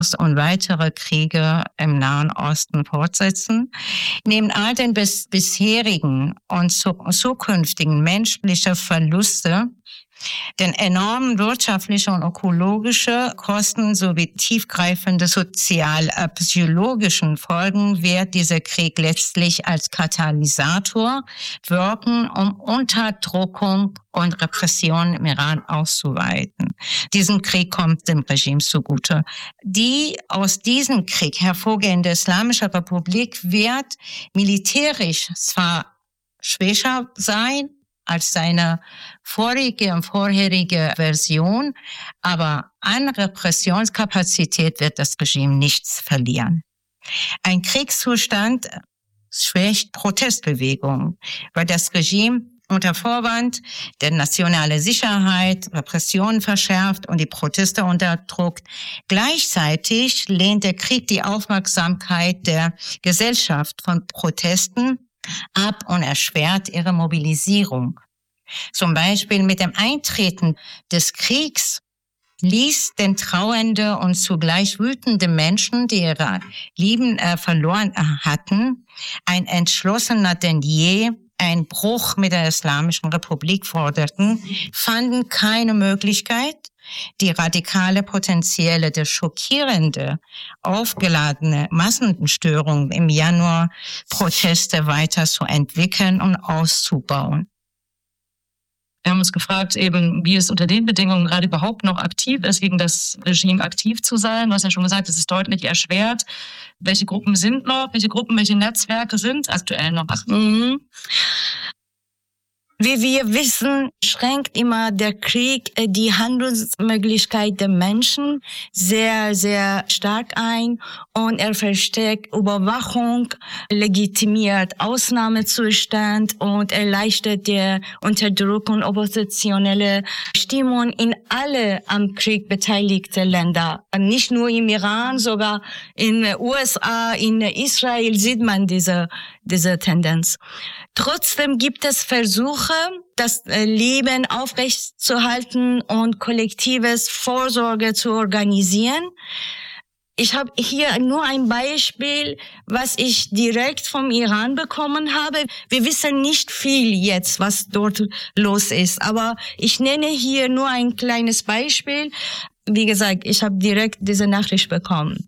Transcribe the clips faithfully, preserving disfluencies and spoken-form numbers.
und weitere Kriege im Nahen Osten fortsetzen. Neben all den bis bisherigen und zukünftigen menschlichen Verluste, den enormen wirtschaftlichen und ökologischen Kosten sowie tiefgreifende sozial-psychologischen Folgen wird dieser Krieg letztlich als Katalysator wirken, um Unterdrückung und Repression im Iran auszuweiten. Diesen Krieg kommt dem Regime zugute. Die aus diesem Krieg hervorgehende Islamische Republik wird militärisch zwar schwächer sein als seine vorige und vorherige Version, aber an Repressionskapazität wird das Regime nichts verlieren. Ein Kriegszustand schwächt Protestbewegungen, weil das Regime unter Vorwand der nationalen Sicherheit Repressionen verschärft und die Proteste unterdrückt. Gleichzeitig lehnt der Krieg die Aufmerksamkeit der Gesellschaft von Protesten ab und erschwert ihre Mobilisierung. Zum Beispiel mit dem Eintreten des Kriegs ließ den trauernde und zugleich wütende Menschen, die ihre Lieben äh, verloren hatten, ein entschlossener denn je einen Bruch mit der Islamischen Republik forderten, fanden keine Möglichkeit, die radikale, potenzielle, der schockierende, aufgeladene Massenstörung im Januar Proteste weiter zu entwickeln und auszubauen. Wir haben uns gefragt, eben, wie es unter den Bedingungen gerade überhaupt noch aktiv ist, gegen das Regime aktiv zu sein. Du hast ja schon gesagt, es ist deutlich erschwert. Welche Gruppen sind noch, welche Gruppen, welche Netzwerke sind aktuell noch aktiv? Mhm. Wie wir wissen, schränkt immer der Krieg die Handlungsmöglichkeit der Menschen sehr, sehr stark ein und er verstärkt Überwachung, legitimiert Ausnahmezustand und erleichtert die Unterdrückung oppositionelle Stimmung in alle am Krieg beteiligten Länder. Nicht nur im Iran, sogar in den U S A, in Israel sieht man diese, diese Tendenz. Trotzdem gibt es Versuche, das Leben aufrechtzuerhalten und kollektives Vorsorge zu organisieren. Ich habe hier nur ein Beispiel, was ich direkt vom Iran bekommen habe. Wir wissen nicht viel jetzt, was dort los ist, aber ich nenne hier nur ein kleines Beispiel. Wie gesagt, ich habe direkt diese Nachricht bekommen.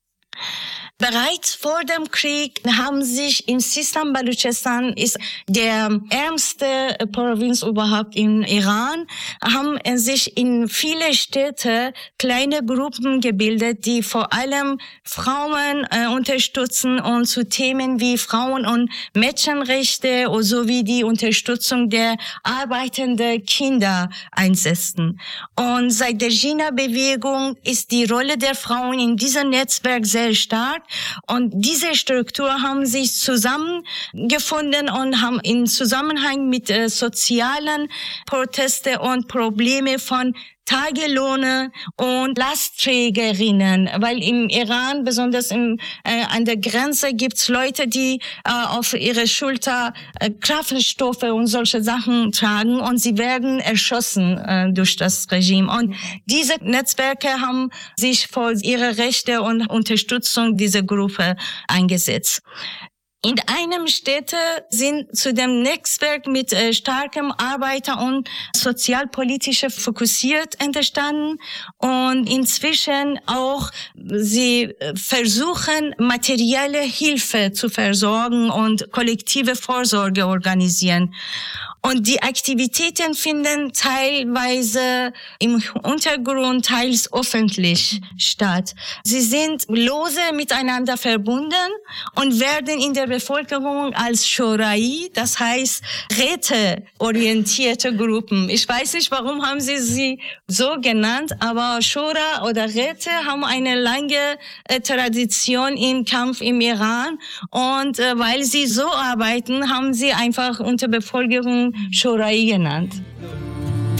Bereits vor dem Krieg haben sich in Sistan Baluchistan, ist der ärmste Provinz überhaupt im Iran, haben sich in viele Städte kleine Gruppen gebildet, die vor allem Frauen äh, unterstützen und zu Themen wie Frauen- und Mädchenrechte sowie die Unterstützung der arbeitenden Kinder einsetzen. Und seit der Jina-Bewegung ist die Rolle der Frauen in diesem Netzwerk sehr stark. Und diese Struktur haben sich zusammengefunden und haben in Zusammenhang mit äh, sozialen Proteste und Probleme von Tagelöhne und Lastträgerinnen, weil im Iran, besonders im, äh, an der Grenze, gibt's Leute, die äh, auf ihre Schulter äh, Kraftstoffe und solche Sachen tragen und sie werden erschossen äh, durch das Regime. Und diese Netzwerke haben sich für ihre Rechte und Unterstützung dieser Gruppe eingesetzt. In einem Städte sind zu dem Netzwerk mit äh, starkem Arbeiter- und sozialpolitische fokussiert entstanden und inzwischen auch sie versuchen, materielle Hilfe zu versorgen und kollektive Vorsorge organisieren. Und die Aktivitäten finden teilweise im Untergrund, teils öffentlich statt. Sie sind lose miteinander verbunden und werden in der Bevölkerung als Shorai, das heißt räteorientierte Gruppen. Ich weiß nicht, warum haben sie sie so genannt, aber Shura oder Räte haben eine lange äh, Tradition im Kampf im Iran und äh, weil sie so arbeiten, haben sie einfach unter Bevölkerung Shorai genannt.